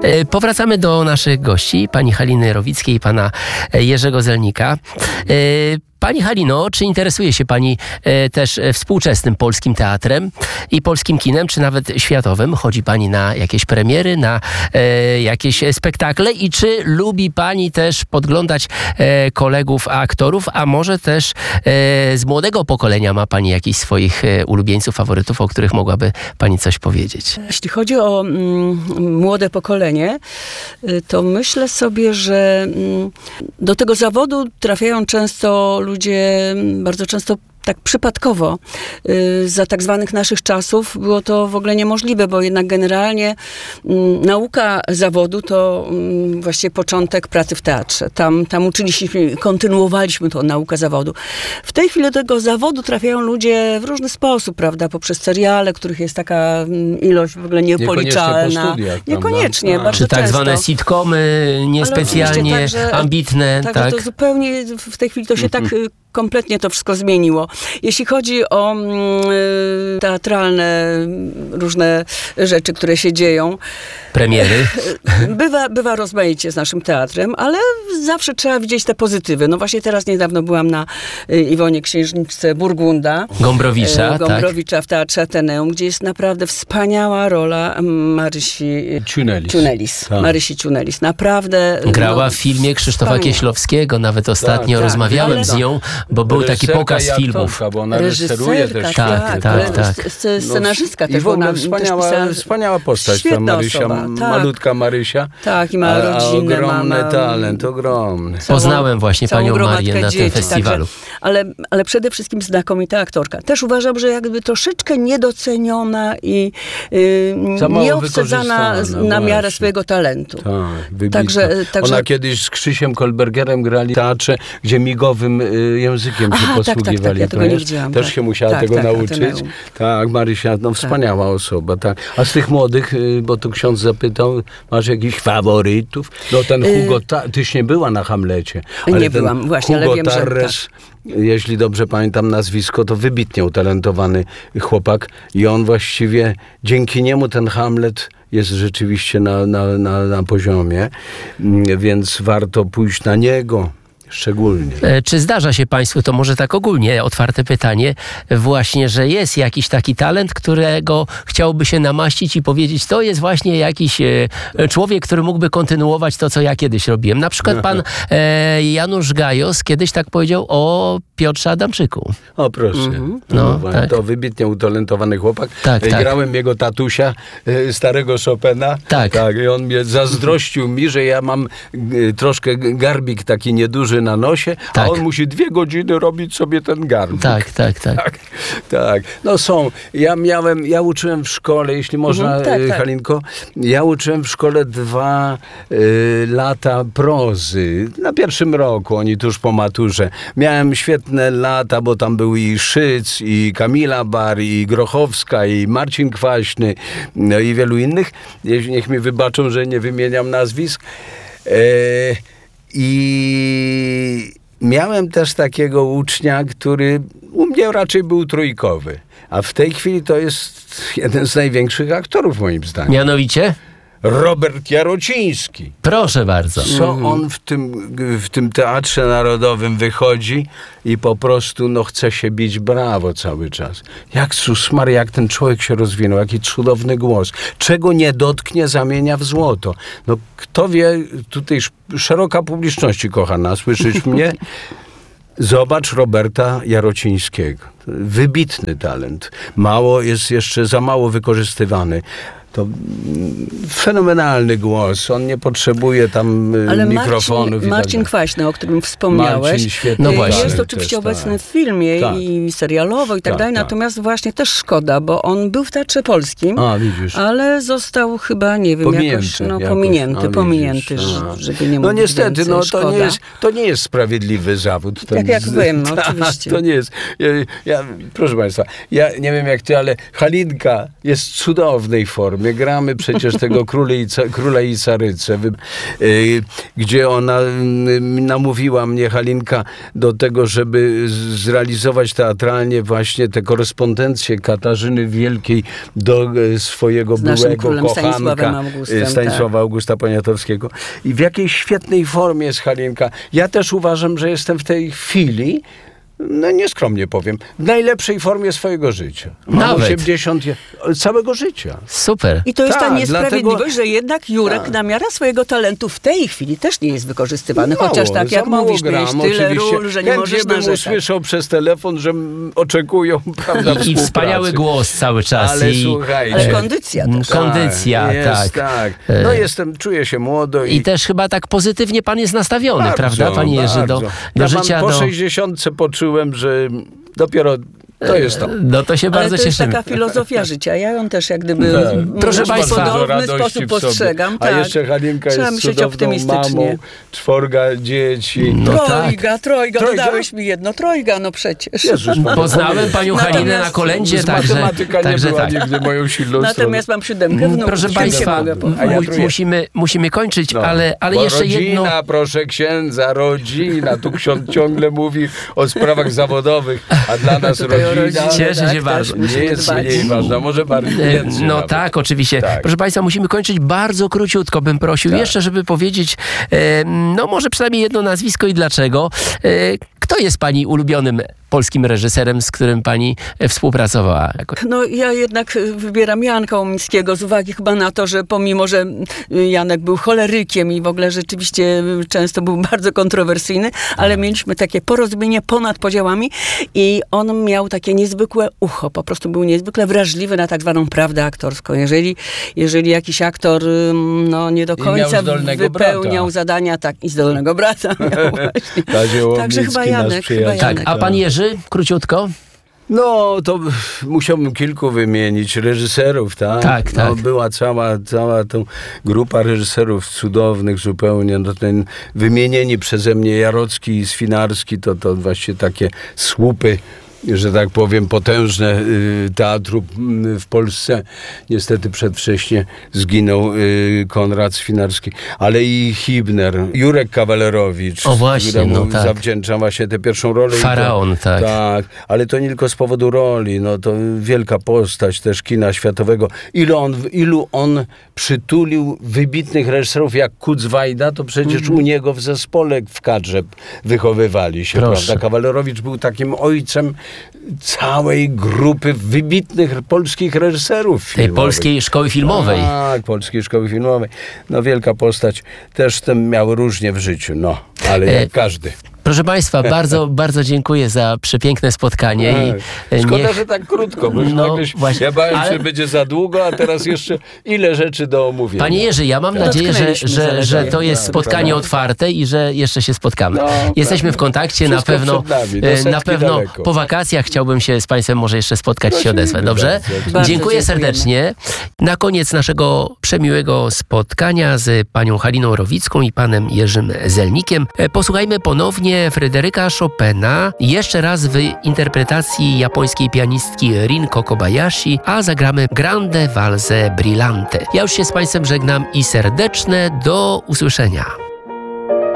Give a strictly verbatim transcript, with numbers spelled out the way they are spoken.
E, Powracamy do naszych gości, pani Haliny Rowickiej i pana e, Jerzego Zelnika. E, Pani Halino, czy interesuje się pani e, też e, współczesnym polskim teatrem i polskim kinem, czy nawet światowym? Chodzi pani na jakieś premiery, na e, jakieś spektakle i czy lubi pani też podglądać e, kolegów aktorów, a może też e, z młodego pokolenia ma pani jakichś swoich e, ulubieńców, faworytów, o których mogłaby pani coś powiedzieć? Jeśli chodzi o mm, młode pokolenie, y, to myślę sobie, że mm, do tego zawodu trafiają często ludzie bardzo często tak przypadkowo. Yy, za tak zwanych naszych czasów było to w ogóle niemożliwe, bo jednak generalnie yy, nauka zawodu to yy, właściwie początek pracy w teatrze. Tam, tam uczyliśmy, kontynuowaliśmy tą naukę zawodu. W tej chwili do tego zawodu trafiają ludzie w różny sposób, prawda? Poprzez seriale, których jest taka yy, ilość w ogóle niepoliczalna. Niekoniecznie po studiach, Niekoniecznie, prawda? bardzo Czy tak często. zwane sitcomy, niespecjalnie Ale oczywiście, także- ambitne, Także tak? to zupełnie w tej chwili to się tak y, kompletnie to wszystko zmieniło. Jeśli chodzi o y, teatralne różne rzeczy, które się dzieją, Premiery. bywa, bywa rozmaicie z naszym teatrem, ale zawsze trzeba widzieć te pozytywy. No właśnie teraz niedawno byłam na y, Iwonie Księżniczce Burgunda. Gombrowicza, y, Gombrowicza w Teatrze Ateneum, gdzie jest naprawdę wspaniała rola Marysi Ciunelis. Ciunelis. Tak. Marysi Ciunelis. Naprawdę. Grała no, w filmie Krzysztofa wspaniała. Kieślowskiego, nawet ostatnio tak, rozmawiałem ale- z nią, bo był taki Reżyserka pokaz i filmów. aktorka, bo ona reżyseruje też Reżyserka, Tak, świetnie. tak, ale tak. sc- Scenarzystka I też, w bo ona ogóle też wspaniała, pisała- wspaniała postać, ta Świetna Marysia, osoba, m- tak. malutka Marysia. Tak, i ma a, a rodzinę, ogromny ma- ma- talent, ogromny. Całą- Poznałem właśnie całą panią gromadkę Marię na tym dzieci, festiwalu. Także, ale, ale przede wszystkim znakomita aktorka. Też uważam, że jakby troszeczkę niedoceniona i yy, Za mało nieobsadzana wykorzystana, na miarę właśnie. swojego talentu. Tak, wybitna. Także- także- Ona kiedyś z Krzysiem Kolbergerem grali w teatrze, gdzie migowym y, językiem Aha, się tak, tak, posługiwali. tak, ja tego nie wiesz? widziałam, Też tak. się musiała Tak, tego tak, nauczyć. Ateneum. Tak, Marysia, no wspaniała osoba. Tak. A z tych młodych, y, bo tu ksiądz zapytał, masz jakichś faworytów? No ten Hugo, Ta- tyś nie była na Hamlecie. Nie ten byłam, właśnie, ale Hugo wiem, że Tarres, jeśli dobrze pamiętam nazwisko, to wybitnie utalentowany chłopak i on właściwie, dzięki niemu ten Hamlet jest rzeczywiście na, na, na, na poziomie, Mm, więc warto pójść na niego szczególnie. E, Czy zdarza się państwu, to może tak ogólnie, otwarte pytanie, właśnie, że jest jakiś taki talent, którego chciałby się namaścić i powiedzieć, to jest właśnie jakiś e, człowiek, który mógłby kontynuować to, co ja kiedyś robiłem. Na przykład pan e, Janusz Gajos kiedyś tak powiedział o Piotrze Adamczyku. O proszę, Mhm. No, no, tak. to wybitnie utalentowany chłopak. Tak, E, tak. Grałem jego tatusia, e, starego Chopina. Tak. tak. I on mnie zazdrościł mi, że ja mam e, troszkę garbik taki nieduży na nosie, Tak. a on musi dwie godziny robić sobie ten garbik. Tak, tak, tak. Tak, tak. No są. Ja miałem, ja uczyłem w szkole, jeśli można, Mhm, tak, e, tak. Halinko, ja uczyłem w szkole dwa y, lata prozy. Na pierwszym roku, oni tuż po maturze. Miałem świetne lata, bo tam był i Szyc, i Kamila Bar, i Grochowska, i Marcin Kwaśny, no i wielu innych. Jeśli- Niech mi wybaczą, że nie wymieniam nazwisk. E, I miałem też takiego ucznia, który u mnie raczej był trójkowy. A w tej chwili to jest jeden z największych aktorów, moim zdaniem. Mianowicie? Robert Jarociński. Proszę bardzo. Co on w tym, w tym Teatrze Narodowym wychodzi i po prostu no, chce się bić brawo cały czas. Jak susmar, jak ten człowiek się rozwinął, jaki cudowny głos. Czego nie dotknie, zamienia w złoto. No kto wie, tutaj sz- szeroka publiczności kochana, słyszysz mnie? Zobacz Roberta Jarocińskiego. Wybitny talent. Mało jest jeszcze, za mało wykorzystywany. To mm, fenomenalny głos. On nie potrzebuje tam y, Ale mikrofonów. Marcin, i Marcin tak Kwaśny, o którym wspomniałeś, Marcin świetny No y, właśnie. jest talent oczywiście też, obecny tak. w filmie Tak. i serialowo i tak, Tak, dalej, tak. natomiast właśnie też szkoda, bo on był w Teatrze Polskim, A, widzisz. ale został chyba, nie wiem, Pominięty jakoś, no, jakoś. pominięty, A, widzisz. pominięty, A. że- żeby nie No mówić niestety, więcej. no to Szkoda. nie, jest, to nie jest sprawiedliwy zawód. Ten Tak jak z- wiem, no, Tak, oczywiście. To nie jest. Ja, ja, proszę Państwa, ja nie wiem jak ty, ale Halinka jest w cudownej formie. My gramy przecież tego króla i, ca, króla i carycę, wy, y, gdzie ona y, namówiła mnie, Halinka, do tego, żeby z, zrealizować teatralnie właśnie te korespondencje Katarzyny Wielkiej do y, swojego Z naszym byłego królem kochanka Stanisławem Augustem, y, Stanisława Augusta Poniatowskiego. I w jakiej świetnej formie jest Halinka. Ja też uważam, że jestem w tej chwili, no nieskromnie powiem, w najlepszej formie swojego życia. Mam Nawet. osiemdziesiąt całego życia. Super. I to jest ta Tak, niesprawiedliwość, dlatego- że jednak Jurek Tak. na miarę swojego talentu w tej chwili też nie jest wykorzystywany. Mało, Chociaż tak za jak mało mówisz, miałeś gram, tyle oczywiście. ról, że nie Chętnie możesz bym narzekać. usłyszał przez telefon, że m, oczekują, prawda, I, I współpracy. wspaniały głos cały czas. Ale i, słuchajcie. Ale kondycja też. Tak. Kondycja, jest, tak. tak. No jestem, czuję się młodo i, I też chyba tak pozytywnie pan jest nastawiony, bardzo, prawda, panie Jerzy, do, bardzo. do ja życia, mam po do... sześćdziesiątce poczułem, że dopiero to jest to. No to się Ale bardzo to jest cieszymy. taka filozofia życia. Ja ją też jak gdyby Tak. w Proszę w państwa, Dużo podobny radości sposób w sobie. postrzegam. A Tak. jeszcze Halinka Trzeba jest myśleć cudowną optymistycznie. mamą, czworga dzieci. No tak. Trojga, trojga, Trojga? dodałeś mi jedno. Trojga, no przecież. Jezus, Poznałem panią Natomiast Halinę na kolędzie, także, matematyka nie także była tak. nigdy moją silną Natomiast mam siódemkę wnuków. Proszę Czym państwa, się mogę A pochwalić? ja mu- trójkę. musimy, musimy kończyć, No, ale, ale bo jeszcze rodzina, jedno... proszę księdza, rodzina. Tu ksiądz ciągle mówi o sprawach zawodowych, a dla nas Tutaj o rodzina rodzinie, Cieszę się tak, bardzo. też nie musimy jest dbać. mniej ważna, może bardziej E, więcej No nawet. tak, oczywiście. Tak. Proszę państwa, musimy kończyć bardzo króciutko, bym prosił Tak. jeszcze, żeby powiedzieć, e, no może przynajmniej jedno nazwisko i dlaczego. E, kto jest pani ulubionym polskim reżyserem, z którym pani e, współpracowała? No ja jednak y, wybieram Janka Łomickiego z uwagi chyba na to, że pomimo, że y, Janek był cholerykiem i w ogóle rzeczywiście y, często był bardzo kontrowersyjny, ale mieliśmy takie porozumienie ponad podziałami i on miał takie niezwykłe ucho, po prostu był niezwykle wrażliwy na tak zwaną prawdę aktorską. Jeżeli, jeżeli jakiś aktor y, no, nie do I miał końca zdolnego wypełniał brata. zadania, tak, i zdolnego brata miał właśnie. Kazio Także Łomnicki, chyba nasz Janek, przyjaciel. chyba Tak, Janek. a pan Jerzy, króciutko? No, to musiałbym kilku wymienić reżyserów, tak? Tak, no, tak. Była cała, cała tą grupa reżyserów cudownych zupełnie. No, ten wymienieni przeze mnie Jarocki i Swinarski, to, to właśnie takie słupy, że tak powiem, potężne y, teatru y, w Polsce. Niestety przedwcześnie zginął y, Konrad Swinarski, ale i Hibner, Jurek Kawalerowicz, O właśnie, któremu no tak. zawdzięczam właśnie tę pierwszą rolę. I to- Faraon, tak. Tak, ale to nie tylko z powodu roli, no to wielka postać też kina światowego. Ilu on, ilu on przytulił wybitnych reżyserów jak Kucwajda, to przecież u niego w zespole w kadrze wychowywali się, Proszę. prawda? Kawalerowicz był takim ojcem całej grupy wybitnych polskich reżyserów Tej filmowych. polskiej szkoły filmowej. Tak, polskiej szkoły filmowej. No wielka postać. Też ten miał różnie w życiu, no, ale E, jak każdy. Proszę państwa, bardzo, bardzo dziękuję za przepiękne spotkanie. I Tak. e, Szkoda, niech... że tak krótko, bo już No, nagle, właśnie. ja bałem się, Ale- że będzie za długo, a teraz jeszcze ile rzeczy do omówienia. Panie Jerzy, ja mam nadzieję, że, Dotknęliśmy że, zaledwie. że to jest Tak, spotkanie prawda. otwarte i że jeszcze się spotkamy. No, Jesteśmy w prawda. kontakcie, na Wszystko pewno, przed nami, do e, setki na pewno daleko. po wakacjach chciałbym się z państwem może jeszcze spotkać i się Prosimy odezwać. Dobrze? bardzo. Bardzo Dziękuję dziękujemy. serdecznie. Na koniec naszego przemiłego spotkania z panią Haliną Rowicką i panem Jerzym Zelnikiem e, posłuchajmy ponownie Fryderyka Chopina, jeszcze raz w interpretacji japońskiej pianistki Rinko Kobayashi, a zagramy Grande Valse Brillante. Ja już się z państwem żegnam i serdeczne do usłyszenia.